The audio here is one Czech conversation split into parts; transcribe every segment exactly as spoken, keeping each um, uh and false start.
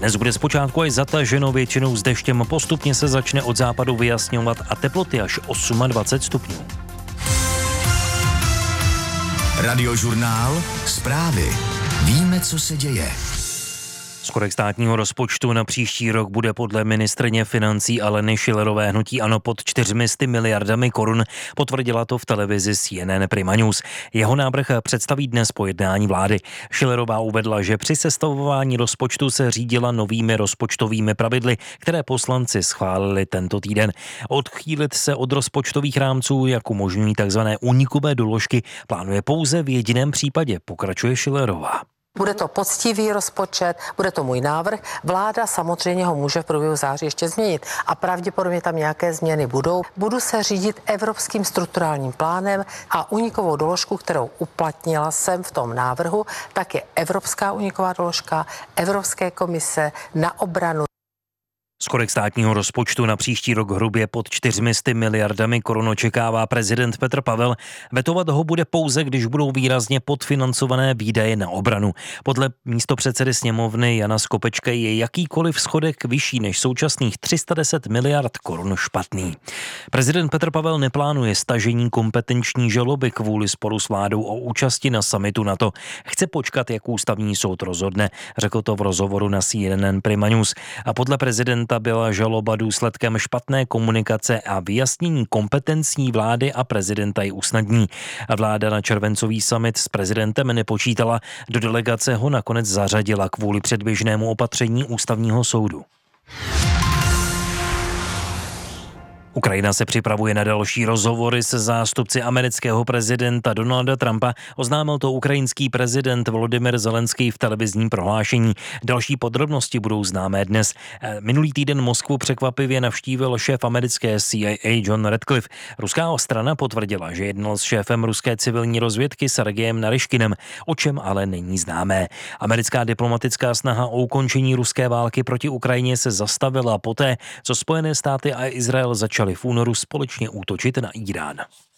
Dnes bude zpočátku až zataženo, většinou s deštěm, postupně se začne od západu vyjasňovat a teploty až dvacet osm stupňů. Radiožurnál, zprávy. Víme, co se děje. Schodek státního rozpočtu na příští rok bude podle ministryně financí Aleny Schillerové hnutí ANO pod čtyřmi sty miliardami korun, potvrdila to v televizi C N N Prima News. Jeho návrh představí dnes po jednání vlády. Schillerová uvedla, že při sestavování rozpočtu se řídila novými rozpočtovými pravidly, které poslanci schválili tento týden. Odchýlit se od rozpočtových rámců, jak umožňují tzv. Únikové doložky, plánuje pouze v jediném případě, pokračuje Schillerová. Bude to poctivý rozpočet, bude to můj návrh. Vláda samozřejmě ho může v průběhu září ještě změnit a pravděpodobně tam nějaké změny budou. Budu se řídit evropským strukturálním plánem a únikovou doložku, kterou uplatnila jsem v tom návrhu, tak je evropská úniková doložka Evropské komise na obranu. Schodek státního rozpočtu na příští rok hrubě pod čtyřmi sty miliardami korun očekává prezident Petr Pavel. Vetovat ho bude pouze, když budou výrazně podfinancované výdaje na obranu. Podle místopředsedy sněmovny Jana Skopečka je jakýkoliv schodek vyšší než současných tři sta deset miliard korun špatný. Prezident Petr Pavel neplánuje stažení kompetenční žaloby kvůli sporu s vládou o účasti na summitu NATO. Chce počkat, jak ústavní soud rozhodne, řekl to v rozhovoru na C N N Prima News. A podle prezidenta byla žaloba důsledkem špatné komunikace a vyjasnění kompetencí vlády a prezidenta ji usnadní. A vláda na červencový summit s prezidentem nepočítala, do delegace ho nakonec zařadila kvůli předběžnému opatření ústavního soudu. Ukrajina se připravuje na další rozhovory se zástupci amerického prezidenta Donalda Trumpa, oznámil to ukrajinský prezident Volodymyr Zelenský v televizním prohlášení. Další podrobnosti budou známé dnes. Minulý týden Moskvu překvapivě navštívil šéf americké C I A John Ratcliffe. Ruská strana potvrdila, že jednal s šéfem ruské civilní rozvědky Sergejem Naryškinem, o čem ale není známé. Americká diplomatická snaha o ukončení ruské války proti Ukrajině se zastavila poté, co Spojené státy a Izrael začaly v únoru společně útočit na Irán.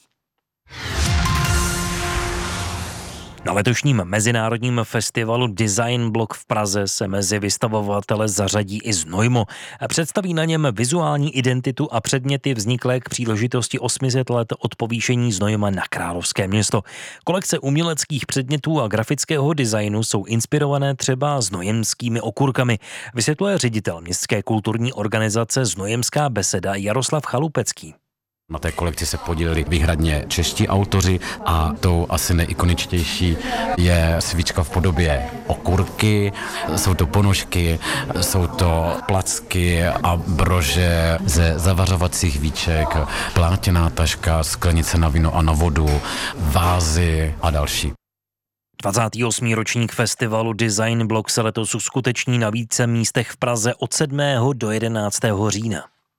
Na letošním mezinárodním festivalu Design Block v Praze se mezi vystavovatele zařadí i Znojmo. Představí na něm vizuální identitu a předměty vzniklé k příležitosti osmi set let od povýšení Znojma na královské město. Kolekce uměleckých předmětů a grafického designu jsou inspirované třeba znojemskými okurkami, vysvětluje ředitel městské kulturní organizace Znojemská beseda Jaroslav Chalupecký. Na té kolekci se podíleli výhradně čeští autoři a tou asi nejikoničtější je svíčka v podobě okurky, jsou to ponožky, jsou to placky a brože ze zavařovacích víček, plátěná taška, sklenice na víno a na vodu, vázy a další. dvacátý osmý ročník festivalu Design Block se letos uskuteční na více místech v Praze od sedmého do jedenáctého října.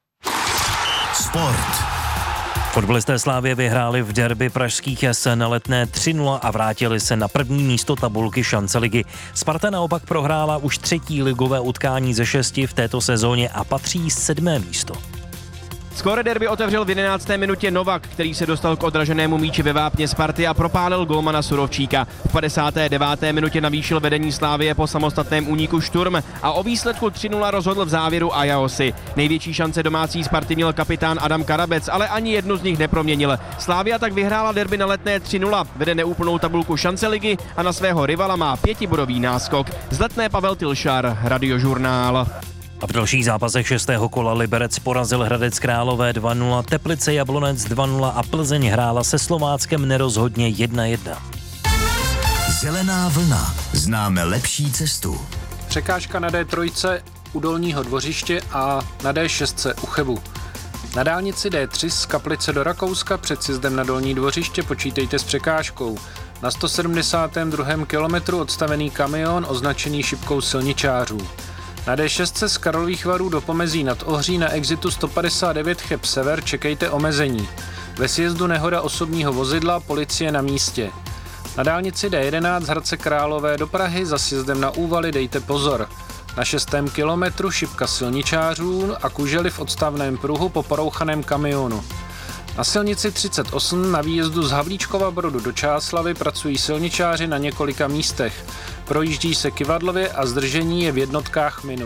Sport. Fotbalisté Slavie vyhráli v derby pražských Esen na Letné tři nula a vrátili se na první místo tabulky šance ligy. Sparta naopak prohrála už třetí ligové utkání ze šesti v této sezóně a patří sedmé místo. Skóre derby otevřel v jedenácté minutě Novak, který se dostal k odraženému míči ve vápně Sparty a propálil golmana Surovčíka. V padesáté deváté minutě navýšil vedení Slavie po samostatném úniku Šturm a o výsledku tři nula rozhodl v závěru Ajaosi. Největší šance domácí Sparty měl kapitán Adam Karabec, ale ani jednu z nich neproměnil. Slavia tak vyhrála derby na Letné tři nula, vede neúplnou tabulku šance ligy a na svého rivala má pětibodový náskok. Z Letné Pavel Tilšar, Radiožurnál. A v dalších zápasech šestého kola Liberec porazil Hradec Králové dva nula, Teplice Jablonec dva nula a Plzeň hrála se Slováckem nerozhodně jedna jedna. Zelená vlna. Známe lepší cestu. Překážka na D tři u Dolního Dvořiště a na D šest u Chebu. Na dálnici D tři z Kaplice do Rakouska před sjezdem na Dolní Dvořiště počítejte s překážkou. Na sto sedmdesátém druhém kilometru odstavený kamion označený šipkou silničářů. Na D šest z Karlových Varů do Pomezí nad Ohří na exitu sto padesát devět Cheb Sever čekejte omezení. Ve sjezdu nehoda osobního vozidla, policie na místě. Na dálnici D jedenáct z Hradce Králové do Prahy za sjezdem na Úvaly dejte pozor. Na šestém kilometru šipka silničářů a kužely v odstavném pruhu po porouchaném kamionu. Na silnici třicet osm na výjezdu z Havlíčkova Brodu do Čáslavy pracují silničáři na několika místech. Projíždí se kyvadlově a zdržení je v jednotkách minut.